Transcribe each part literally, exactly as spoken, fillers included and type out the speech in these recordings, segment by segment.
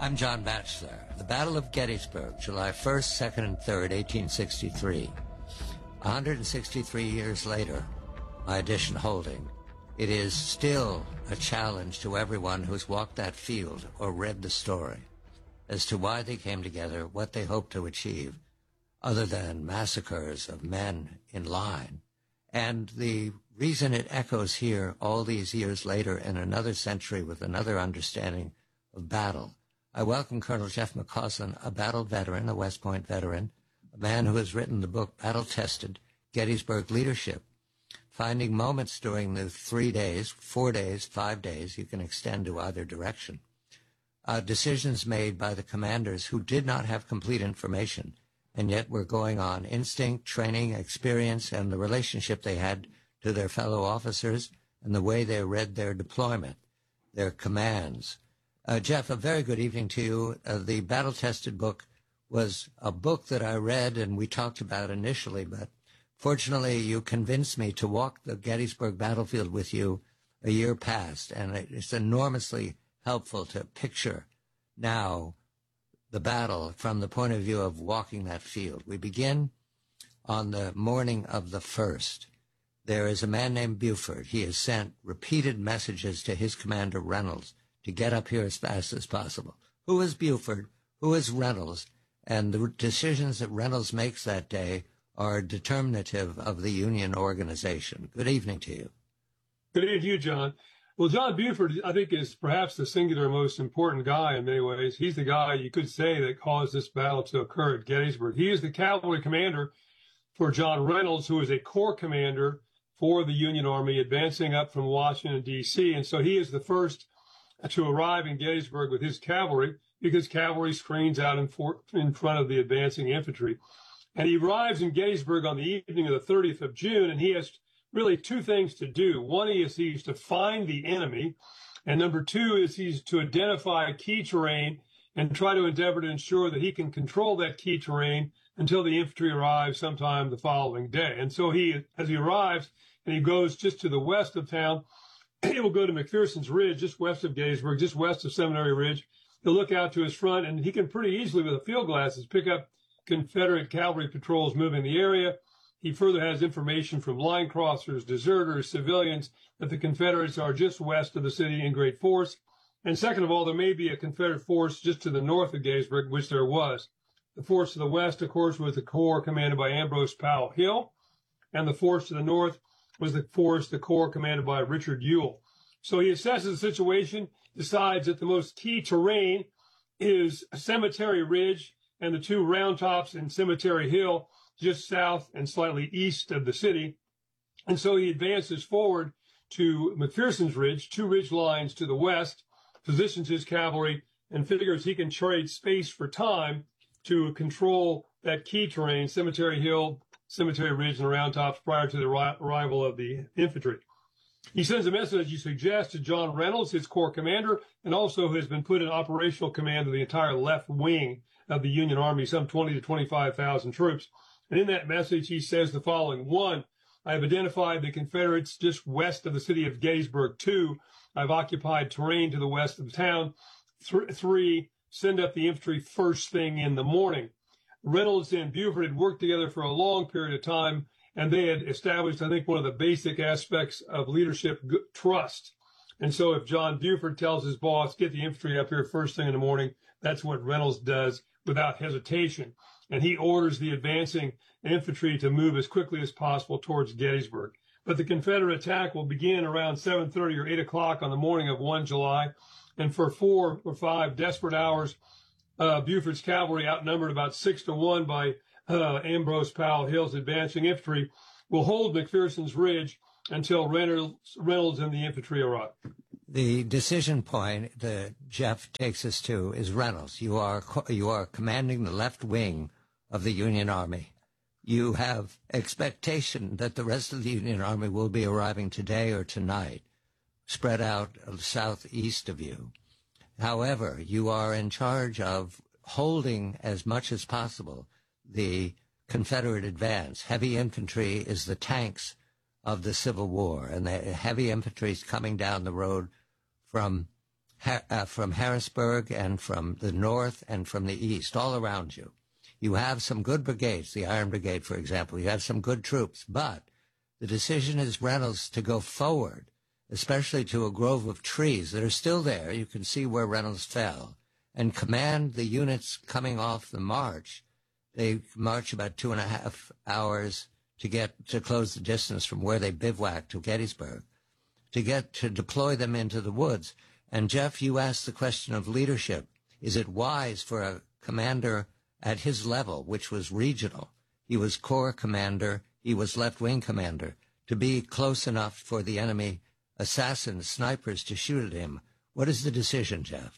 I'm John Batchelor. The Battle of Gettysburg, July first, second, and third, eighteen sixty-three. one hundred sixty-three years later, my edition holding, it is still a challenge to everyone who's walked that field or read the story as to why they came together, what they hoped to achieve, other than massacres of men in line. And the reason it echoes here all these years later in another century with another understanding of battle. I welcome Colonel Jeff McCausland, a battle veteran, a West Point veteran, a man who has written the book Battle-Tested, Gettysburg Leadership, finding moments during the three days, four days, five days, you can extend to either direction, uh, decisions made by the commanders who did not have complete information, and yet were going on instinct, training, experience, and the relationship they had to their fellow officers and the way they read their deployment, their commands. Uh, Jeff, a very good evening to you. Uh, the Battle-Tested book was a book that I read and we talked about initially, but fortunately you convinced me to walk the Gettysburg battlefield with you a year past, and it's enormously helpful to picture now the battle from the point of view of walking that field. We begin on the morning of the first. There is a man named Buford. He has sent repeated messages to his commander, Reynolds, to get up here as fast as possible. Who is Buford? Who is Reynolds? And the decisions that Reynolds makes that day are determinative of the Union organization. Good evening to you. Good evening to you, John. Well, John Buford, I think, is perhaps the singular most important guy in many ways. He's the guy, you could say, that caused this battle to occur at Gettysburg. He is the cavalry commander for John Reynolds, who is a corps commander for the Union Army advancing up from Washington, D C. And so he is the first to arrive in Gettysburg with his cavalry, because cavalry screens out in, for, in front of the advancing infantry. And he arrives in Gettysburg on the evening of the thirtieth of June, and he has really two things to do. One is he's to find the enemy, and number two is he's to identify key terrain and try to endeavor to ensure that he can control that key terrain until the infantry arrives sometime the following day. And so he, as he arrives, and he goes just to the west of town, he will go to McPherson's Ridge, just west of Gettysburg, just west of Seminary Ridge. He'll look out to his front, and he can pretty easily, with the field glasses, pick up Confederate cavalry patrols moving the area. He further has information from line crossers, deserters, civilians, that the Confederates are just west of the city in great force. And second of all, there may be a Confederate force just to the north of Gettysburg, which there was. The force to the west, of course, was the corps commanded by Ambrose Powell Hill, and the force to the north was the force, the corps commanded by Richard Ewell. So he assesses the situation, decides that the most key terrain is Cemetery Ridge and the two round tops in Cemetery Hill, just south and slightly east of the city. And so he advances forward to McPherson's Ridge, two ridge lines to the west, positions his cavalry, and figures he can trade space for time to control that key terrain, Cemetery Hill, Cemetery Ridge, and the round tops prior to the arrival of the infantry. He sends a message, as you suggest, to John Reynolds, his corps commander, and also who has been put in operational command of the entire left wing of the Union Army, some twenty to twenty-five thousand troops. And in that message, he says the following. One, I have identified the Confederates just west of the city of Gettysburg. Two, I've occupied terrain to the west of the town. Th- three, send up the infantry first thing in the morning. Reynolds and Buford had worked together for a long period of time, and they had established, I think, one of the basic aspects of leadership, trust. And so if John Buford tells his boss, get the infantry up here first thing in the morning, that's what Reynolds does without hesitation. And he orders the advancing infantry to move as quickly as possible towards Gettysburg. But the Confederate attack will begin around seven thirty or eight o'clock on the morning of the first of July. And for four or five desperate hours, Uh, Buford's cavalry, outnumbered about six to one by uh, Ambrose Powell Hill's advancing infantry, will hold McPherson's Ridge until Reynolds, Reynolds and the infantry arrive. The decision point that Jeff takes us to is Reynolds. You are you are commanding the left wing of the Union Army. You have expectation that the rest of the Union Army will be arriving today or tonight, spread out southeast of you. However, you are in charge of holding as much as possible the Confederate advance. Heavy infantry is the tanks of the Civil War, and the heavy infantry is coming down the road from uh, from Harrisburg and from the north and from the east, all around you. You have some good brigades, the Iron Brigade, for example. You have some good troops, but the decision is Reynolds to go forward, especially to a grove of trees that are still there. You can see where Reynolds fell, and command the units coming off the march. They march about two and a half hours to get to close the distance from where they bivouacked to Gettysburg, to get to deploy them into the woods. And Jeff, you asked the question of leadership. Is it wise for a commander at his level, which was regional? He was corps commander, he was left-wing commander, to be close enough for the enemy assassins, snipers to shoot at him. What is the decision, Jeff?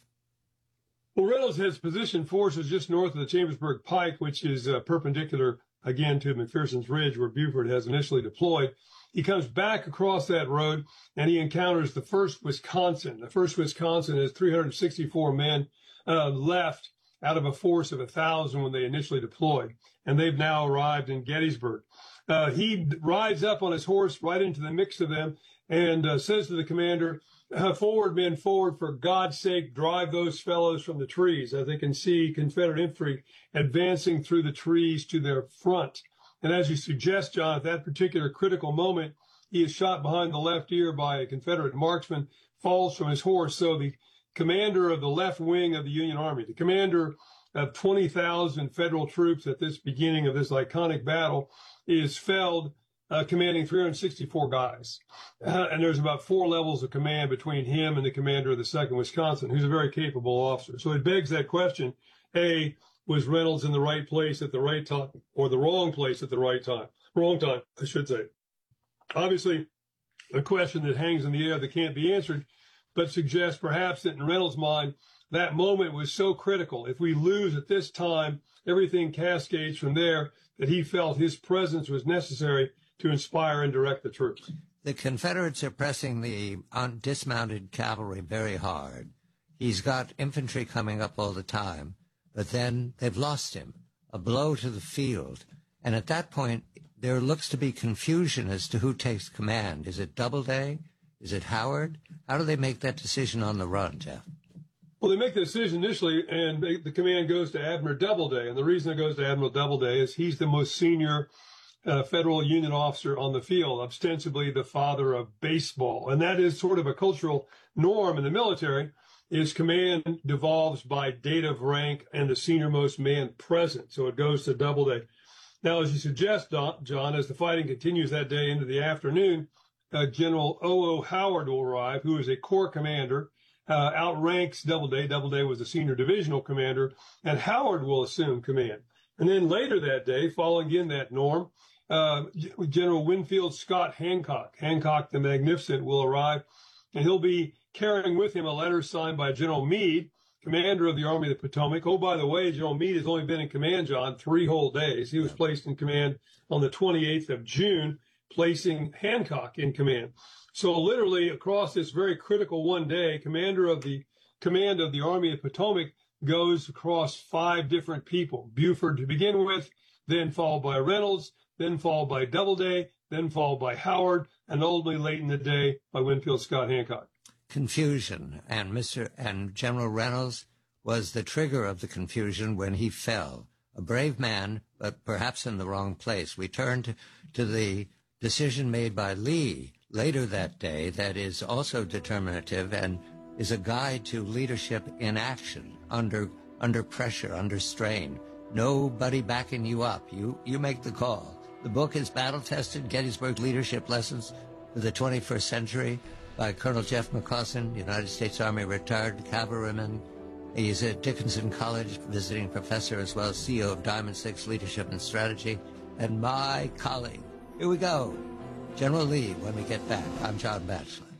Well, Reynolds has positioned forces just north of the Chambersburg Pike, which is uh, perpendicular, again, to McPherson's Ridge, where Buford has initially deployed. He comes back across that road, and he encounters the first Wisconsin. The first Wisconsin has three hundred sixty-four men uh, left out of a force of one thousand when they initially deployed, and they've now arrived in Gettysburg. Uh, he rides up on his horse right into the mix of them and uh, says to the commander, uh, forward, men, forward, for God's sake, drive those fellows from the trees, as they can see Confederate infantry advancing through the trees to their front. And as you suggest, John, at that particular critical moment, he is shot behind the left ear by a Confederate marksman, falls from his horse. So the commander of the left wing of the Union Army, the commander of twenty thousand federal troops at this beginning of this iconic battle, is felled, uh, commanding three hundred sixty-four guys. Uh, and there's about four levels of command between him and the commander of the second Wisconsin, who's a very capable officer. So it begs that question, A, was Reynolds in the right place at the right time, or the wrong place at the right time? Wrong time, I should say. Obviously, a question that hangs in the air that can't be answered, but suggests perhaps that in Reynolds' mind, that moment was so critical. If we lose at this time, everything cascades from there, that he felt his presence was necessary to inspire and direct the troops. The Confederates are pressing the un- dismounted cavalry very hard. He's got infantry coming up all the time, but then they've lost him, a blow to the field. And at that point, there looks to be confusion as to who takes command. Is it Doubleday? Is it Howard? How do they make that decision on the run, Jeff? Well, they make the decision initially, and they, the command goes to Admiral Doubleday. And the reason it goes to Admiral Doubleday is he's the most senior uh, federal Union officer on the field, ostensibly the father of baseball. And that is sort of a cultural norm in the military, is command devolves by date of rank and the senior-most man present. So it goes to Doubleday. Now, as you suggest, John, as the fighting continues that day into the afternoon, uh, General O O. Howard will arrive, who is a corps commander, uh, outranks Doubleday. Doubleday was the senior divisional commander, and Howard will assume command. And then later that day, following in that norm, uh, General Winfield Scott Hancock, Hancock the Magnificent, will arrive, and he'll be carrying with him a letter signed by General Meade, commander of the Army of the Potomac. Oh, by the way, General Meade has only been in command, John, three whole days. He was placed in command on the twenty-eighth of June, placing Hancock in command. So literally across this very critical one day, commander of the command of the Army of the Potomac goes across five different people. Buford to begin with, then followed by Reynolds, then followed by Doubleday, then followed by Howard, and ultimately late in the day by Winfield Scott Hancock. Confusion, and Mister and General Reynolds was the trigger of the confusion when he fell. A brave man, but perhaps in the wrong place. We turn to, to the decision made by Lee later that day that is also determinative and is a guide to leadership in action, under under pressure, under strain. Nobody backing you up. You, you make the call. The book is battle-tested, Gettysburg Leadership Lessons for the twenty-first Century, by Colonel Jeff McCausland, United States Army retired cavalryman. He's a Dickinson College visiting professor as well as C E O of Diamond Six Leadership and Strategy, and my colleague. Here we go. General Lee, when we get back. I'm John Batchelor.